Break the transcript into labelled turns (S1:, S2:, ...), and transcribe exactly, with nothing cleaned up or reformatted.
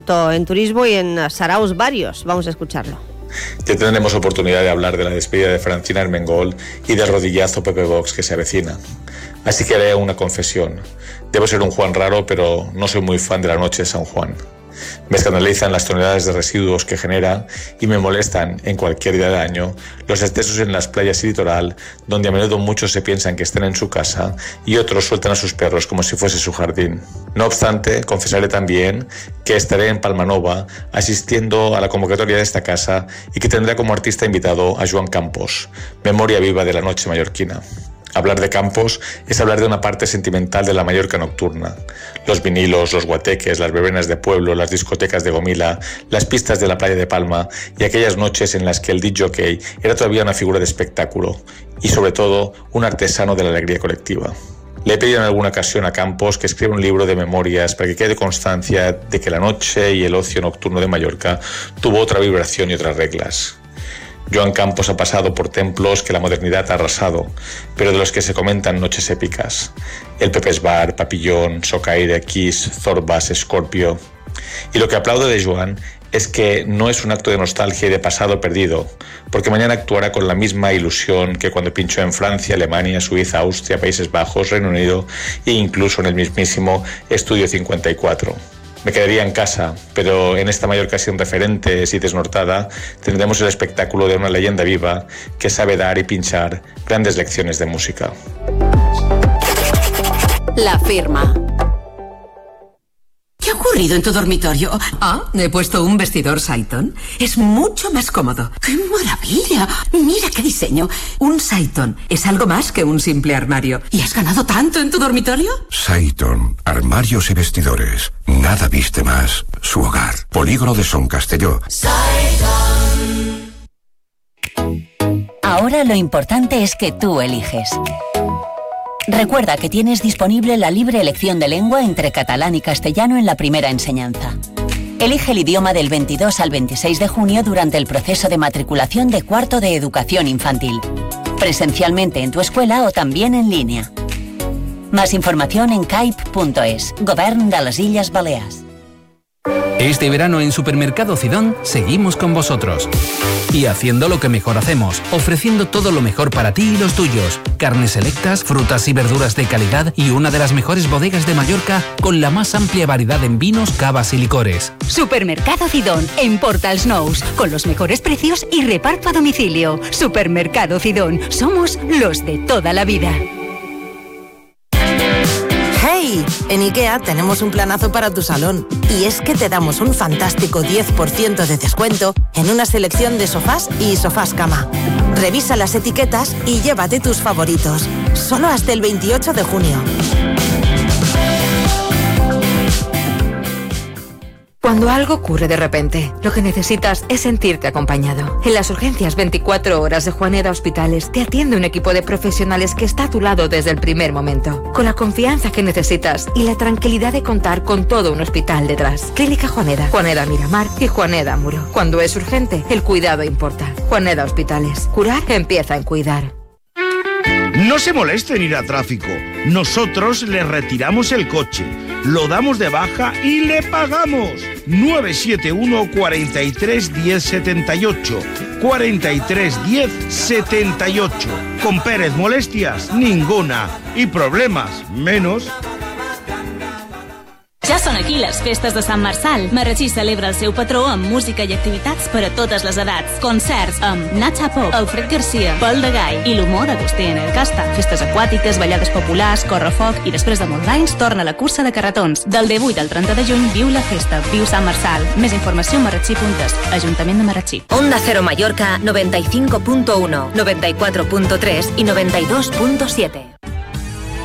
S1: en turismo y en saraos varios. Vamos a escucharlo.
S2: Ya tendremos oportunidad de hablar de la despedida de Francina Armengol y del rodillazo Pepe Vox que se avecina. Así que haré una confesión. Debo ser un Juan raro, pero no soy muy fan de la noche de San Juan. Me escandalizan las toneladas de residuos que genera y me molestan en cualquier día del año los excesos en las playas y litoral, donde a menudo muchos se piensan que están en su casa y otros sueltan a sus perros como si fuese su jardín. No obstante, confesaré también que estaré en Palmanova asistiendo a la convocatoria de esta casa y que tendrá como artista invitado a Joan Campos, memoria viva de la noche mallorquina. Hablar de Campos es hablar de una parte sentimental de la Mallorca nocturna. Los vinilos, los guateques, las verbenas de pueblo, las discotecas de Gomila, las pistas de la playa de Palma y aquellas noches en las que el disc jockey era todavía una figura de espectáculo y, sobre todo, un artesano de la alegría colectiva. Le he pedido en alguna ocasión a Campos que escriba un libro de memorias para que quede constancia de que la noche y el ocio nocturno de Mallorca tuvo otra vibración y otras reglas. Joan Campos ha pasado por templos que la modernidad ha arrasado, pero de los que se comentan noches épicas. El Pepes Bar, Papillón, Socaire, Kiss, Zorbas, Scorpio. Y lo que aplaudo de Joan es que no es un acto de nostalgia y de pasado perdido, porque mañana actuará con la misma ilusión que cuando pinchó en Francia, Alemania, Suiza, Austria, Países Bajos, Reino Unido e incluso en el mismísimo Estudio cincuenta y cuatro. Me quedaría en casa, pero en esta Mallorca sin referentes y desnortada tendremos el espectáculo de una leyenda viva que sabe dar y pinchar grandes lecciones de música.
S3: La firma. ¿Qué ha ocurrido en tu dormitorio?
S4: Ah, he puesto un vestidor Saiton. Es mucho más cómodo.
S3: ¡Qué maravilla! Mira qué diseño.
S4: Un Saiton es algo más que un simple armario.
S3: ¿Y has ganado tanto en tu dormitorio?
S5: Saiton, armarios y vestidores. Nada viste más su hogar. Polígono de Son Castelló.
S6: Saiton. Ahora lo importante es que tú eliges. Recuerda que tienes disponible la libre elección de lengua entre catalán y castellano en la primera enseñanza. Elige el idioma del veintidós al veintiséis de junio durante el proceso de matriculación de cuarto de educación infantil, presencialmente en tu escuela o también en línea. Más información en caip punto es, Govern de les Illes Balears.
S7: Este verano en Supermercado Cidón seguimos con vosotros. Y haciendo lo que mejor hacemos, ofreciendo todo lo mejor para ti y los tuyos. Carnes selectas, frutas y verduras de calidad y una de las mejores bodegas de Mallorca con la más amplia variedad en vinos, cavas y licores.
S8: Supermercado Cidón, en Portals Nous, con los mejores precios y reparto a domicilio. Supermercado Cidón, somos los de toda la vida.
S9: ¡Hey! En IKEA tenemos un planazo para tu salón. Y es que te damos un fantástico diez por ciento de descuento en una selección de sofás y sofás cama. Revisa las etiquetas y llévate tus favoritos. Solo hasta el veintiocho de junio.
S10: Cuando algo ocurre de repente, lo que necesitas es sentirte acompañado. En las urgencias veinticuatro horas de Juaneda Hospitales te atiende un equipo de profesionales que está a tu lado desde el primer momento, con la confianza que necesitas y la tranquilidad de contar con todo un hospital detrás. Clínica Juaneda, Juaneda Miramar y Juaneda Muro. Cuando es urgente, el cuidado importa. Juaneda Hospitales. Curar empieza en cuidar.
S11: No se moleste en ir a tráfico. Nosotros le retiramos el coche, lo damos de baja y le pagamos. nueve siete uno, cuatro tres, diez, setenta y ocho. cuatro tres, diez, setenta y ocho. Con Pérez, molestias, ninguna. I problemes, menos.
S12: Ja són aquí les festes de Sant Marçal. Marratxí celebra el seu patró amb música i activitats per a totes les edats. Concerts amb Nacha Pop, Alfred Garcia, Pol de Gai i l'humor d'Agustí en el Casta. Festes aquàtiques, ballades populars, correfoc i després de molts anys torna la cursa de carretons. Del divuit al trenta de juny viu la festa, viu Sant Marçal. Més informació a marratxí punt es, Ajuntament de Marratxí.
S6: Onda Cero Mallorca noventa y cinco punto uno, noventa y cuatro punto tres y noventa y dos punto siete.